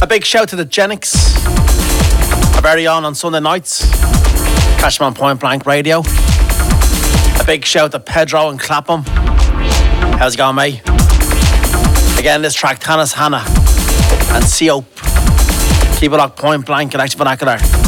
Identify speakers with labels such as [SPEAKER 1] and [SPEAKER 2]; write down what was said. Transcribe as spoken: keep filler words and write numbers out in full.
[SPEAKER 1] A big shout to the Genix, our very own on Sunday nights. Catch them on Point Blank Radio. A big shout to Pedro and Clapham. How's it going, mate? Again, this track, Tanis Hannah and C O P. Keep it locked, Point Blank, and Action Vernacular.